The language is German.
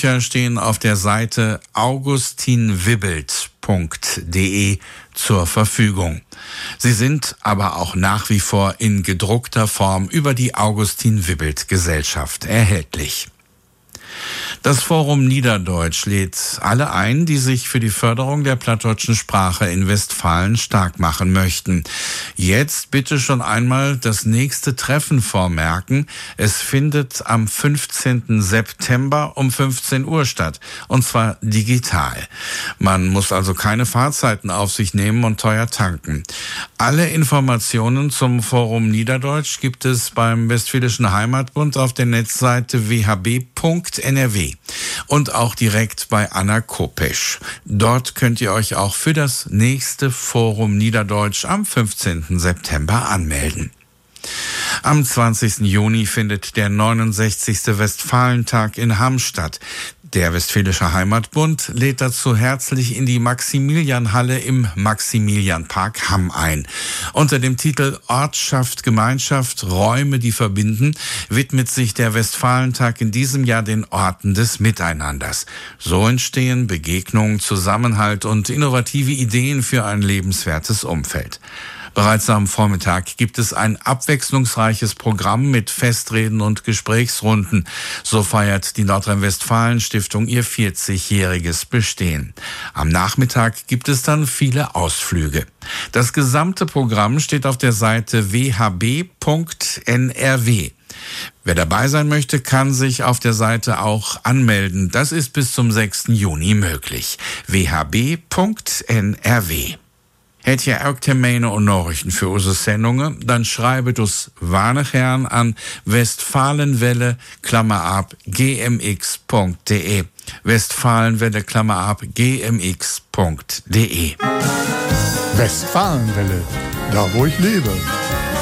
Hörbücher stehen auf der Seite augustinwibbelt.de zur Verfügung. Sie sind aber auch nach wie vor in gedruckter Form über die Augustin Wibbelt Gesellschaft erhältlich. Das Forum Niederdeutsch lädt alle ein, die sich für die Förderung der plattdeutschen Sprache in Westfalen stark machen möchten. Jetzt bitte schon einmal das nächste Treffen vormerken. Es findet am 15. September um 15 Uhr statt, und zwar digital. Man muss also keine Fahrzeiten auf sich nehmen und teuer tanken. Alle Informationen zum Forum Niederdeutsch gibt es beim Westfälischen Heimatbund auf der Netzseite whb.nrw und auch direkt bei Anna Kopesch. Dort könnt ihr euch auch für das nächste Forum Niederdeutsch am 15. September anmelden. Am 20. Juni findet der 69. Westfalentag in Hamm statt. Der Westfälische Heimatbund lädt dazu herzlich in die Maximilianhalle im Maximilianpark Hamm ein. Unter dem Titel Ortschaft, Gemeinschaft, Räume, die verbinden, widmet sich der Westfalentag in diesem Jahr den Orten des Miteinanders. So entstehen Begegnungen, Zusammenhalt und innovative Ideen für ein lebenswertes Umfeld. Bereits am Vormittag gibt es ein abwechslungsreiches Programm mit Festreden und Gesprächsrunden. So feiert die Nordrhein-Westfalen-Stiftung ihr 40-jähriges Bestehen. Am Nachmittag gibt es dann viele Ausflüge. Das gesamte Programm steht auf der Seite whb.nrw. Wer dabei sein möchte, kann sich auf der Seite auch anmelden. Das ist bis zum 6. Juni möglich. whb.nrw. Hätt ihr auch Termine und Nachrichten für unsere Sendungen, dann schreibet uns Warnechern an Westfalenwelle, gmx.de. Westfalenwelle, gmx.de. Westfalenwelle, da wo ich lebe.